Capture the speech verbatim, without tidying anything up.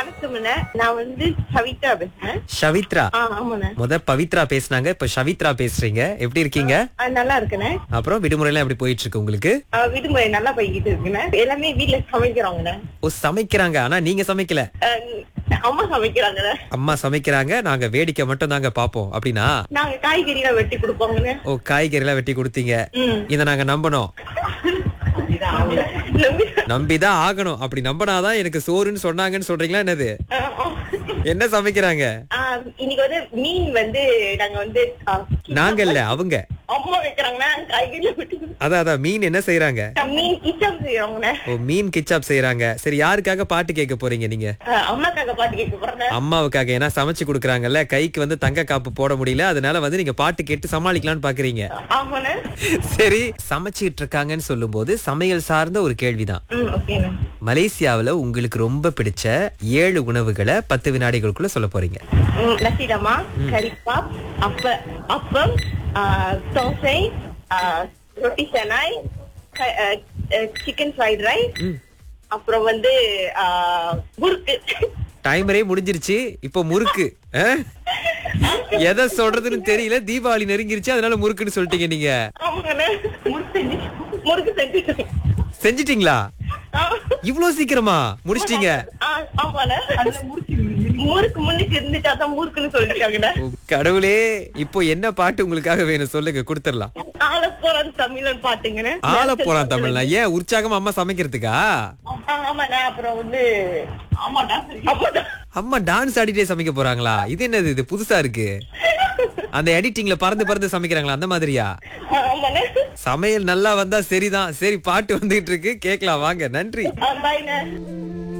வணக்கம்ண்ணே. நான் வந்து சவித்ரா பேசுறேன். ஷவித்ரா. ஆ, ஆமாண்ணே. முத பவித்ரா பேசுனாங்க, இப்ப ஷவித்ரா பேசுறீங்க. எப்படி இருக்கீங்க? ஆ, நல்லா இருக்குண்ணே. அப்புறம் விடுமுறை எல்லாம் எப்படி போயிட்டு இருக்கு உங்களுக்கு? ஆ, விடுமுறை நல்லா போய்கிட்டு இருக்குண்ணே. எல்லாமே வீட்டுல சமைக்கிறாங்கண்ணே. ஓ, சமைக்கிறாங்க. ஆனா நீங்க சமைக்கல. ஆ, அம்மா சமைக்கிறாங்கண்ணே. அம்மா சமைக்கிறாங்க, நாங்க வேடிக்கை மட்டும் தாங்க பாப்போம். அப்படின்னா நாங்க காய்கறிலாம் வெட்டி கொடுப்போங்கண்ணே. ஓ, காய்கறி எல்லாம் வெட்டி கொடுத்தீங்க. ம். இத நாங்க நம்பணும். நம்பி- நம்பிதான் ஆகணும். அப்படி நம்பினாதான் எனக்கு சோறுன்னு சொன்னாங்கன்னு சொல்றீங்களா என்னது? ஆ, ஆ. என்ன சமைக்கிறாங்க? ஆ, இன்னைக்கு வந்து மீன் வந்து நாங்க வந்து ஆ, நாங்க இல்ல, அவங்க. அம்மா வைக்கிறாங்கண்ணே. காய்கறி வெட்டி கொடுத்து- அதான் அதான் மீன் என்ன செய்யறாங்க? மீன் கிச்சம் செய்யறாங்கண்ணே. ஓ, மீன் கிச்சாப் செய்யறாங்க. சரி, யாருக்காக பாட்டு கேட்க போறீங்க நீங்க? ஆ, அம்மாக்காக பாட்டு கேட்க போறேன். அம்மாவுக்காக. ஏன்னா சமைச்சு கொடுக்குறாங்கல்ல, கைக்கு வந்து தங்க காப்பு போட முடியல, அதனால வந்து நீங்க பாட்டு கேட்டு சமாளிக்கலாம்னு பாக்குறீங்க. ஆமாண்ணே. சரி, சமைச்சிட்டு இருக்காங்கன்னு சொல்லும் போது சமையல் சார்ந்த ஒரு கேள்விதான். ம், ஓகேண்ணே. மலேசியாவுல உங்களுக்கு ரொம்ப பிடிச்ச ஏழு உணவுகளை பத்து வினாடிகளுக்குள்ள சொல்ல போறீங்க. ம், நசிடமா, கரிப்பாப், அப்ப அப்பம், ஆ, தோசை, ஆ, ரொட்டி செனாய், சிக்கன் ஃப்ரைட் ரைஸ், அப்புறம் வந்து ஆ, முறுக்கு. டைமரே முடிஞ்சிருச்சு. இப்போ முறுக்கு. அஹ்? எதை சொல்றதுன்னு தெரியல. தீபாவளி நெருங்கிருச்சு, அதனால முறுக்குன்னு சொல்லிட்டீங்க நீங்க. ஆமாண்ணே. முறுக்கு செஞ்சு முறுக்கு செஞ்சுட்டேன். செஞ்சிட்டீங்களா? ஆ. இவ்வளவு சீக்கிரமா முடிச்சிட்டீங்க? ஆ, ஆமாண்ணே. முறுக்கு முன்னுக்கு இருந்துட்டு அதான் முறுக்குன்னு சொல்லிருக்காங்கண்ணே. ஓ, கடவுளே. இப்போ என்ன பாட்டு உங்களுக்காக வேணும் சொல்லுங்க, கொடுத்துடலாம். ஆள போறான் தமிழன் பாட்டுங்கண்ணே. ஆள போறான் தமிழ்னா ஏன் உற்சாகமா அம்மா சமைக்கிறதுக்கா? ஆ, ஆமாண்ணே. அப்புறம் வந்து ஆமாடா ஆமாடா அம்மா டான்ஸ் ஆடிட்டே சமைக்க போறாங்களா? இது என்னது, இது புதுசா இருக்கு. அந்த எடிட்டிங்ல பறந்து பறந்து சமைக்கிறாங்களா, அந்த மாதிரியா? ஆ, ஆமாண்ணே. சமையல் நல்லா வந்தா சரிதான். சரி, பாட்டு வந்துகிட்டு இருக்கு, கேக்கலாம் வாங்க. நன்றி. ஆ, பாய்ண்ணே.